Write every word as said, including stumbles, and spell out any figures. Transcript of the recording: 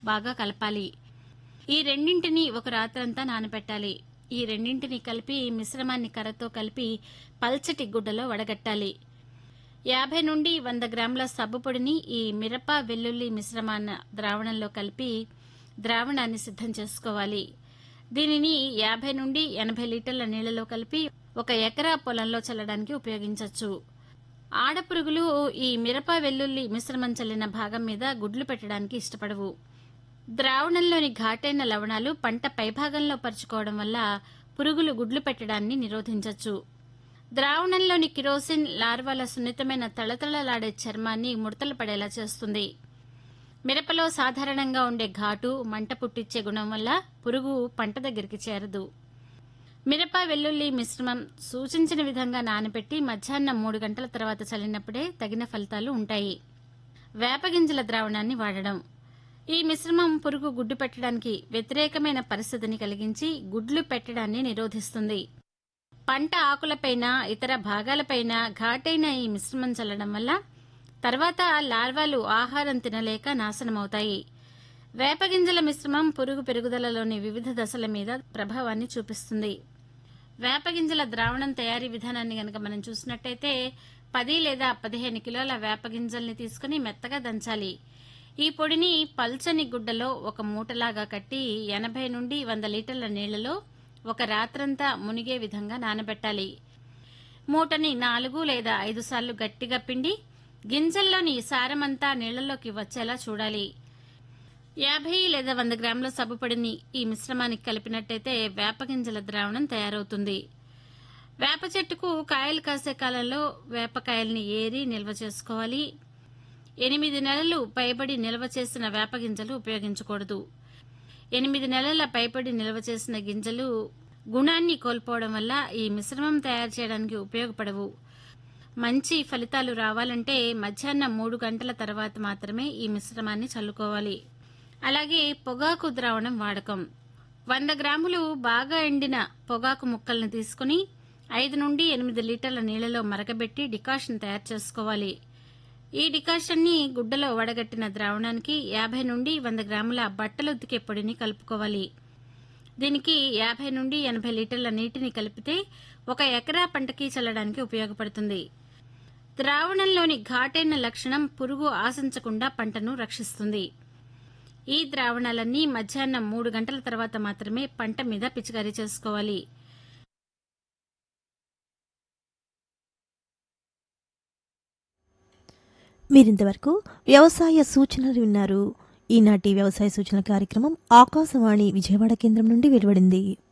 బాగా కలపాలి. ఈ రెండింటిని ఒక రాత్రంతా నానబెట్టాలి. ఈ రెండింటిని కలిపి మిశ్రమాన్ని కర్రతో కలిపి పల్చటి గుడ్డలో వడగట్టాలి. యాభై నుండి వంద గ్రాముల సబ్బు పొడిని ఈ మిరప వెల్లుల్లి మిశ్రమాన్న ద్రావణంలో కలిపి ద్రావణాన్ని సిద్ధం చేసుకోవాలి. దీనిని యాభై నుండి ఎనభై లీటర్ల నీళ్లలో కలిపి ఒక ఎకరా పొలంలో చల్లడానికి ఉపయోగించవచ్చు. ఆడపురుగులు ఈ మిరప వెల్లుల్లి మిశ్రమం చల్లిన భాగం మీద గుడ్లు పెట్టడానికి ఇష్టపడవు. ద్రావణంలోని ఘాటైన లవణాలు పంట పైభాగంలో పరుచుకోవడం వల్ల పురుగులు గుడ్లు పెట్టడాన్ని నిరోధించవచ్చు. ద్రావణంలోని కిరోసిన్ లార్వాల సున్నితమైన తళతళలాడే చర్మాన్ని ముడతలు పడేలా చేస్తుంది. మిరపలో సాధారణంగా ఉండే ఘాటు, మంట పుట్టించే గుణం వల్ల పురుగు పంట దగ్గరికి చేరదు. మిరప వెల్లుల్లి మిశ్రమం సూచించిన విధంగా నానబెట్టి మధ్యాహ్నం మూడు గంటల తర్వాత చల్లినప్పుడే తగిన ఫలితాలు ఉంటాయి. వేపగింజల ద్రావణాన్ని వాడడం. ఈ మిశ్రమం పురుగు గుడ్డు పెట్టడానికి వ్యతిరేకమైన పరిస్థితిని కలిగించి గుడ్లు పెట్టడాన్ని నిరోధిస్తుంది. పంట ఆకులపైన ఇతర భాగాలపైన ఘాటైన ఈ మిశ్రమం చల్లడం వల్ల తర్వాత లార్వాలు ఆహారం తినలేక నాశనమవుతాయి. వేపగింజల మిశ్రమం పురుగు పెరుగుదలలోని వివిధ దశల మీద ప్రభావాన్ని చూపిస్తుంది. వేపగింజల ద్రావణం తయారీ విధానాన్ని గనక మనం చూసినట్టయితే పది లేదా పదిహేను కిలోల వేపగింజల్ని తీసుకుని మెత్తగా దంచాలి. ఈ పొడిని పల్చని గుడ్డలో ఒక మూటలాగా కట్టి ఎనభై నుండి వంద లీటర్ల నీళ్లలో ఒక రాత్రంతా మునిగే విధంగా నానబెట్టాలి. మూటని నాలుగు లేదా ఐదు సార్లు గట్టిగా పిండి గింజల్లోని సారమంతా నీళ్లలోకి వచ్చేలా చూడాలి. యాభై లేదా వంద గ్రాముల సబ్బు పొడిని ఈ మిశ్రమానికి కలిపినట్టయితే వేపగింజల ద్రావణం తయారవుతుంది. వేప చెట్టుకు కాయలు కాసే కాలంలో వేపకాయల్ని ఏరి నిల్వ చేసుకోవాలి. ఎనిమిది నెలలు పైబడి నిల్వ చేసిన వేపగింజలు ఉపయోగించకూడదు. ఎనిమిది నెలల పైబడి నిల్వ చేసిన గింజలు గుణాన్ని కోల్పోవడం వల్ల ఈ మిశ్రమం తయారు చేయడానికి ఉపయోగపడవు. మంచి ఫలితాలు రావాలంటే మధ్యాహ్నం మూడు గంటల తర్వాత మాత్రమే ఈ మిశ్రమాన్ని చల్లుకోవాలి. అలాగే పొగాకు ద్రావణం వాడకం. వంద గ్రాములు బాగా ఎండిన పొగాకు ముక్కల్ని తీసుకుని ఐదు నుండి ఎనిమిది లీటర్ల నీళ్లలో మరగబెట్టి డికాషన్ తయారు చేసుకోవాలి. ఈ డికాషన్ని గుడ్డలో వడగట్టిన ద్రావణానికి యాభై నుండి వంద గ్రాముల బట్టలు ఉతికే పొడిని కలుపుకోవాలి. దీనికి యాభై నుండి ఎనభై లీటర్ల నీటిని కలిపితే ఒక ఎకరా పంటకి చల్లడానికి ఉపయోగపడుతుంది. ద్రావణంలోని ఘాటైన లక్షణం పురుగు ఆశించకుండా పంటను రక్షిస్తుంది. ఈ ద్రావణాలన్నీ మధ్యాహ్నం మూడు గంటల తర్వాత మాత్రమే పంట మీద పిచికారీ చేసుకోవాలి. మీరింతవరకు వ్యవసాయ సూచనలు విన్నారు. ఈనాటి వ్యవసాయ సూచనల కార్యక్రమం ఆకాశవాణి విజయవాడ కేంద్రం నుండి వెలువడింది.